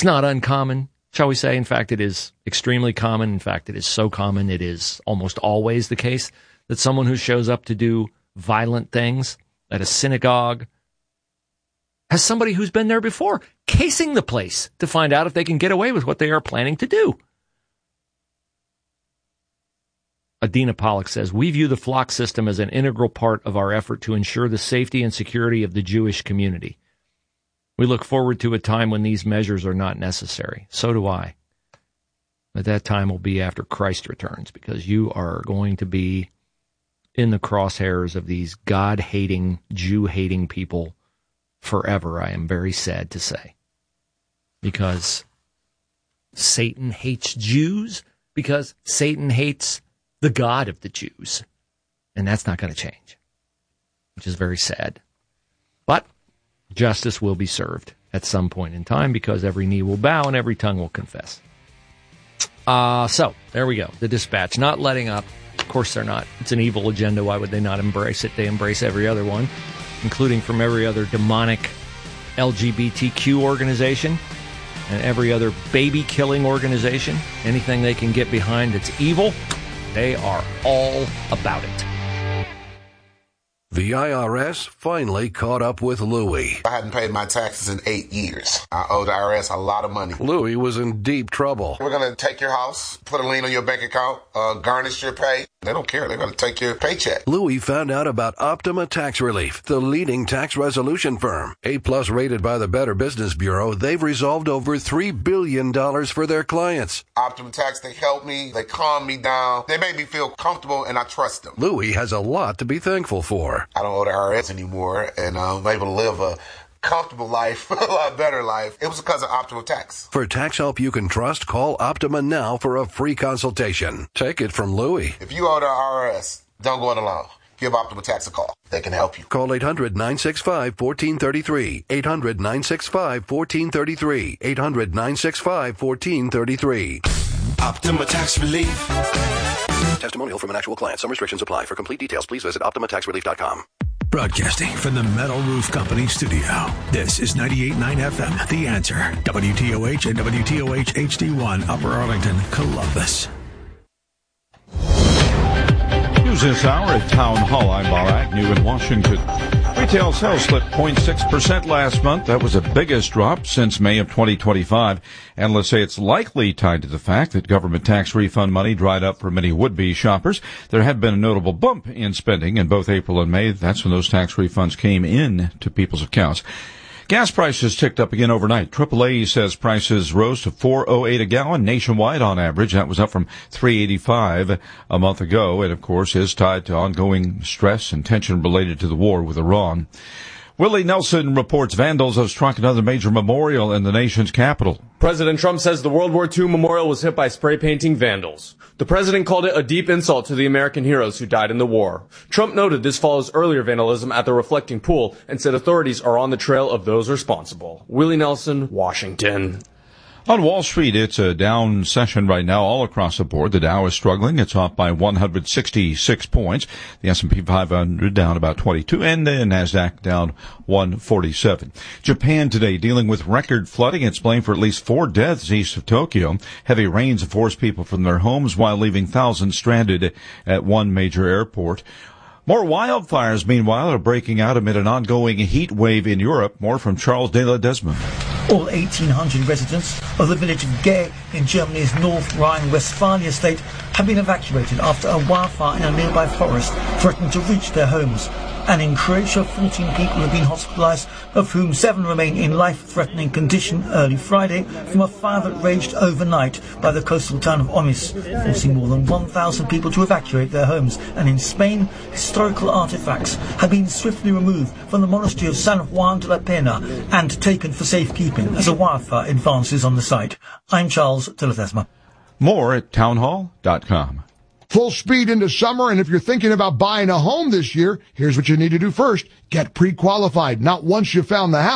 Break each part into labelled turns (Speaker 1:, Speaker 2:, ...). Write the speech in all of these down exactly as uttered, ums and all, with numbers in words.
Speaker 1: It's not uncommon, shall we say. In fact, it is extremely common. In fact, it is so common, it is almost always the case that someone who shows up to do violent things at a synagogue has somebody who's been there before casing the place to find out if they can get away with what they are planning to do. Adina Pollock says, we view the flock system as an integral part of our effort to ensure the safety and security of the Jewish community. We look forward to a time when these measures are not necessary. So do I. But that time will be after Christ returns, because you are going to be in the crosshairs of these God-hating, Jew-hating people forever, I am very sad to say. Because Satan hates Jews, because Satan hates the God of the Jews. And that's not going to change, which is very sad. But justice will be served at some point in time, because every knee will bow and every tongue will confess. Uh, so, there we go. The Dispatch, not letting up. Of course they're not. It's an evil agenda. Why would they not embrace it? They embrace every other one, including from every other demonic L G B T Q organization and every other baby-killing organization. Anything they can get behind that's evil, they are all about it.
Speaker 2: The I R S finally caught up with Louie.
Speaker 3: I hadn't paid my taxes in eight years. I owe the I R S a lot of money.
Speaker 2: Louie was in deep trouble.
Speaker 3: We're going to take your house, put a lien on your bank account, uh, garnish your pay. They don't care. They're going to take your paycheck.
Speaker 2: Louie found out about Optima Tax Relief, the leading tax resolution firm. A-plus rated by the Better Business Bureau, they've resolved over three billion dollars for their clients.
Speaker 3: Optima Tax, they help me. They calm me down. They make me feel comfortable, and I trust them.
Speaker 2: Louie has a lot to be thankful for.
Speaker 3: I don't owe the I R S anymore, and I'm able to live a comfortable life, a lot better life. It was because of Optima Tax.
Speaker 2: For tax help you can trust, call Optima now for a free consultation. Take it from Louie.
Speaker 3: If you owe the I R S, don't go it alone. Give Optima Tax a call. They can help you.
Speaker 2: Call eight hundred, nine six five, one four three three. eight hundred, nine six five, one four three three. eight hundred, nine six five, one four three three.
Speaker 4: Optima Tax Relief.
Speaker 2: Testimonial from an actual client. Some restrictions apply. For complete details, please visit optima tax relief dot com.
Speaker 4: Broadcasting from the Metal Roof Company studio. This is ninety-eight point nine F M, The Answer. W T O H and W T O H H D one, Upper Arlington, Columbus.
Speaker 5: News this hour at Town Hall. I'm Barak, new in Washington. Retail sales slipped zero point six percent last month. That was the biggest drop since May of twenty twenty-five. Analysts say it's likely tied to the fact that government tax refund money dried up for many would-be shoppers. There had been a notable bump in spending in both April and May. That's when those tax refunds came in to people's accounts. Gas prices ticked up again overnight. triple A says prices rose to four oh eight a gallon nationwide on average. That was up from three eighty-five a month ago, and of course is tied to ongoing stress and tension related to the war with Iran. Willie Nelson reports vandals have struck another major memorial in the nation's capital.
Speaker 6: President Trump says the World War Two memorial was hit by spray painting vandals. The president called it a deep insult to the American heroes who died in the war. Trump noted this follows earlier vandalism at the Reflecting Pool and said authorities are on the trail of those responsible. Willie Nelson, Washington.
Speaker 5: On Wall Street, it's a down session right now all across the board. The Dow is struggling. It's off by one hundred sixty-six points. The S and P five hundred down about twenty-two, and the NASDAQ down one forty-seven. Japan today dealing with record flooding. It's blamed for at least four deaths east of Tokyo. Heavy rains have forced people from their homes while leaving thousands stranded at one major airport. More wildfires, meanwhile, are breaking out amid an ongoing heat wave in Europe. More from Charles de la Desmond.
Speaker 7: All eighteen hundred residents of the village of Gay in Germany's North Rhine-Westphalia state have been evacuated after a wildfire in a nearby forest threatened to reach their homes. And in Croatia, fourteen people have been hospitalized, of whom seven remain in life-threatening condition early Friday from a fire that raged overnight by the coastal town of Omis, forcing more than one thousand people to evacuate their homes. And in Spain, historical artifacts have been swiftly removed from the monastery of San Juan de la Pena and taken for safekeeping as a wildfire advances on the site. I'm Charles de la Desma.
Speaker 5: More at townhall dot com.
Speaker 8: Full speed into summer, and if you're thinking about buying a home this year, here's what you need to do first. Get pre-qualified. Not once you found the house,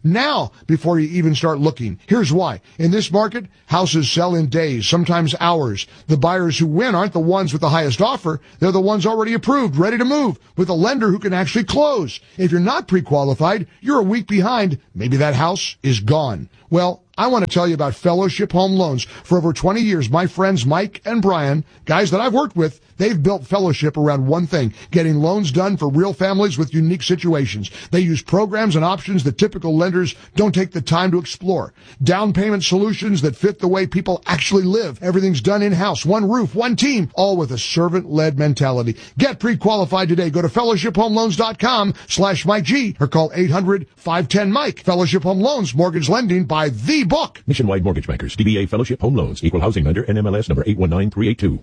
Speaker 8: now before you even start looking. Here's why. In this market, houses sell in days, sometimes hours. The buyers who win aren't the ones with the highest offer. They're the ones already approved, ready to move, with a lender who can actually close. If you're not pre-qualified, you're a week behind. Maybe that house is gone. Well, I want to tell you about Fellowship Home Loans. For over twenty years, my friends Mike and Brian, guys that I've worked with, they've built Fellowship around one thing, getting loans done for real families with unique situations. They use programs and options that typical lenders don't take the time to explore. Down payment solutions that fit the way people actually live. Everything's done in-house, one roof, one team, all with a servant-led mentality. Get pre-qualified today. Go to fellowship home loans dot com slash Mike G or call eight hundred, five one zero, Mike. Fellowship Home Loans, mortgage lending by the book.
Speaker 9: Nationwide Mortgage Bankers, D B A Fellowship Home Loans, Equal Housing Lender, N M L S number eight one nine three eight two.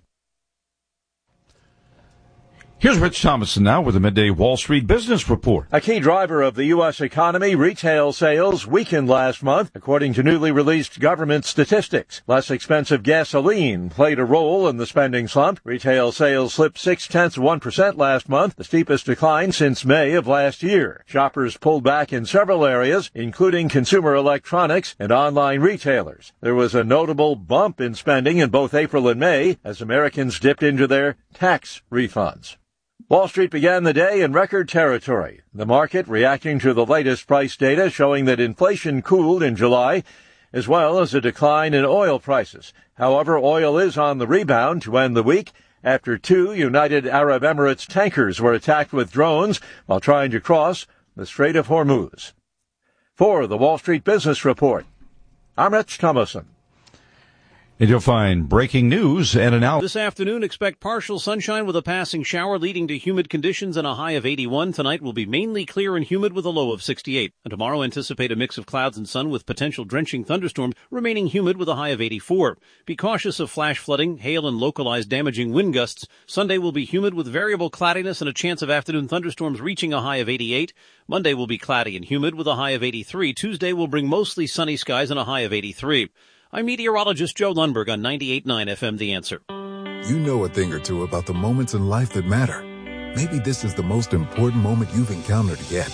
Speaker 5: Here's Rich Thomason now with the Midday Wall Street Business Report.
Speaker 10: A key driver of the U S economy, retail sales, weakened last month, according to newly released government statistics. Less expensive gasoline played a role in the spending slump. Retail sales slipped six-tenths of one percent last month, the steepest decline since May of last year. Shoppers pulled back in several areas, including consumer electronics and online retailers. There was a notable bump in spending in both April and May as Americans dipped into their tax refunds. Wall Street began the day in record territory. The market reacting to the latest price data showing that inflation cooled in July, as well as a decline in oil prices. However, oil is on the rebound to end the week after two United Arab Emirates tankers were attacked with drones while trying to cross the Strait of Hormuz. For the Wall Street Business Report, I'm Rich Thomason.
Speaker 5: And you'll find breaking news and analysis.
Speaker 11: This afternoon, expect partial sunshine with a passing shower leading to humid conditions and a high of eighty-one. Tonight will be mainly clear and humid with a low of sixty-eight. And tomorrow, anticipate a mix of clouds and sun with potential drenching thunderstorms, remaining humid with a high of eighty-four. Be cautious of flash flooding, hail, and localized damaging wind gusts. Sunday will be humid with variable cloudiness and a chance of afternoon thunderstorms reaching a high of eighty-eight. Monday will be cloudy and humid with a high of eighty-three. Tuesday will bring mostly sunny skies and a high of eighty-three. I'm meteorologist Joe Lundberg on ninety-eight point nine F M The Answer.
Speaker 12: You know a thing or two about the moments in life that matter. Maybe this is the most important moment you've encountered yet.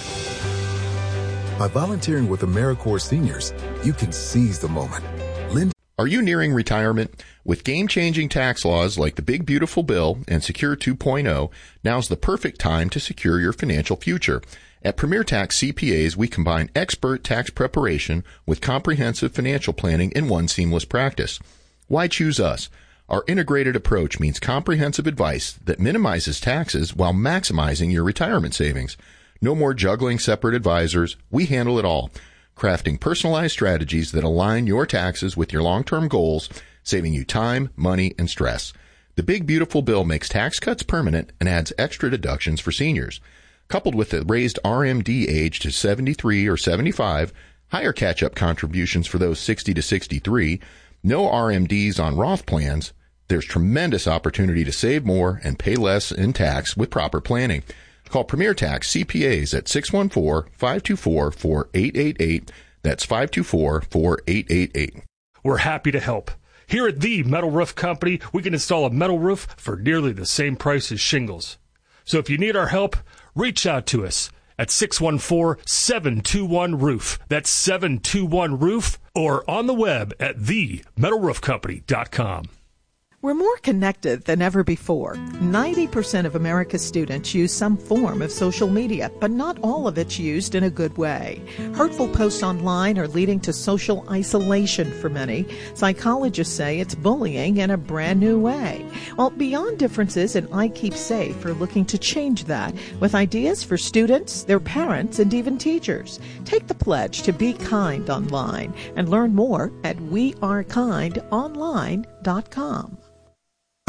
Speaker 12: By volunteering with AmeriCorps Seniors, you can seize the moment. Lend-
Speaker 13: Are you nearing retirement? With game-changing tax laws like the Big Beautiful Bill and Secure two point oh, now's the perfect time to secure your financial future. At Premier Tax C P As, we combine expert tax preparation with comprehensive financial planning in one seamless practice. Why choose us? Our integrated approach means comprehensive advice that minimizes taxes while maximizing your retirement savings. No more juggling separate advisors. We handle it all, crafting personalized strategies that align your taxes with your long-term goals, saving you time, money, and stress. The Big Beautiful Bill makes tax cuts permanent and adds extra deductions for seniors. Coupled with the raised R M D age to seventy-three or seventy-five, higher catch-up contributions for those sixty to sixty-three, no R M Ds on Roth plans, there's tremendous opportunity to save more and pay less in tax with proper planning. Call Premier Tax C P As at six one four, five two four, four eight eight eight. That's five two four, four eight eight eight.
Speaker 14: We're happy to help. Here at the Metal Roof Company, we can install a metal roof for nearly the same price as shingles. So if you need our help, reach out to us at six one four, seven two one, roof. That's seven two one, roof, or on the web at the metal roof company dot com.
Speaker 15: We're more connected than ever before. ninety percent of America's students use some form of social media, but not all of it's used in a good way. Hurtful posts online are leading to social isolation for many. Psychologists say it's bullying in a brand new way. Well, Beyond Differences and I Keep Safe are looking to change that with ideas for students, their parents, and even teachers. Take the pledge to be kind online and learn more at we are kind online dot com.